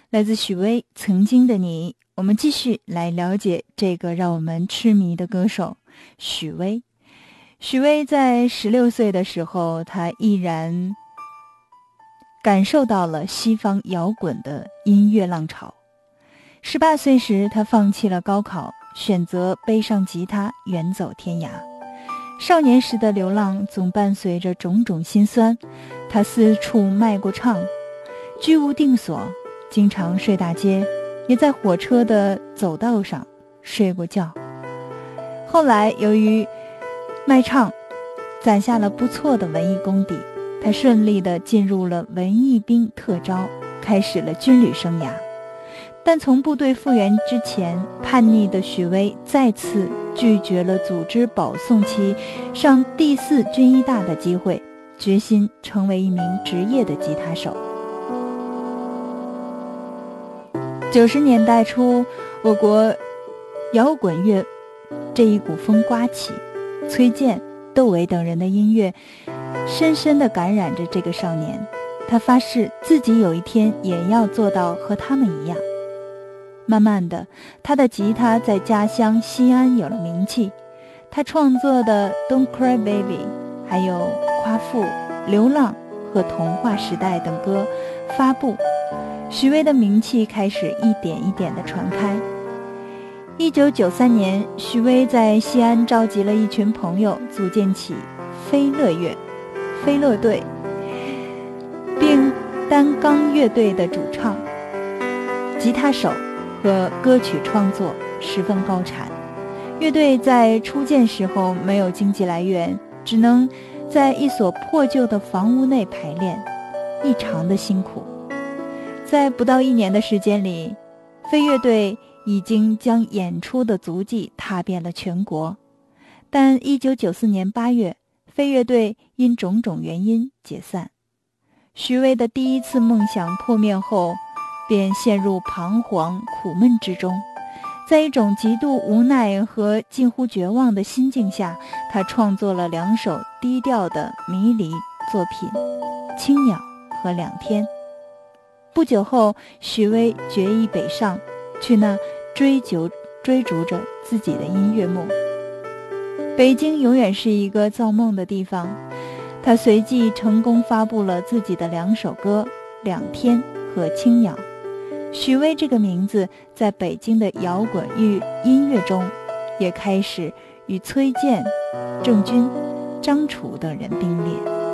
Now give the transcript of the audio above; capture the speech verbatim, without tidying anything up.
来自许巍《曾经的你》，我们继续来了解这个让我们痴迷的歌手许巍。许巍在十六岁的时候，他毅然感受到了西方摇滚的音乐浪潮。十八岁时，他放弃了高考，选择背上吉他远走天涯。少年时的流浪总伴随着种种辛酸，他四处卖过唱，居无定所，经常睡大街，也在火车的走道上睡过觉。后来由于卖唱攒下了不错的文艺功底，他顺利地进入了文艺兵特招，开始了军旅生涯。但从部队复员之前，叛逆的许巍再次拒绝了组织保送期上第四军医大的机会，决心成为一名职业的吉他手。九十年代初，我国摇滚乐这一股风刮起，崔健、窦唯等人的音乐深深地感染着这个少年。他发誓自己有一天也要做到和他们一样。慢慢的，他的吉他在家乡西安有了名气。他创作的 Don't Cry Baby 还有夸父、流浪和童话时代等歌发布，许巍的名气开始一点一点的传开。一九九三年，许巍在西安召集了一群朋友，组建起飞乐乐、飞乐队，并担纲乐队的主唱、吉他手和歌曲创作十分高产。乐队在初建时候没有经济来源，只能在一所破旧的房屋内排练，异常的辛苦。在不到一年的时间里，飞乐队已经将演出的足迹踏遍了全国。但一九九四年八月，飞乐队因种种原因解散。许巍的第一次梦想破灭后，便陷入彷徨苦闷之中。在一种极度无奈和近乎绝望的心境下，他创作了两首低调的迷离作品《青鸟》和《两天》。不久后，许巍决意北上，去那追求追逐着自己的音乐梦。北京永远是一个造梦的地方。他随即成功发布了自己的两首歌《两天》和《青鸟》。许巍这个名字在北京的摇滚乐音乐中也开始与崔健、郑钧、张楚等人并列。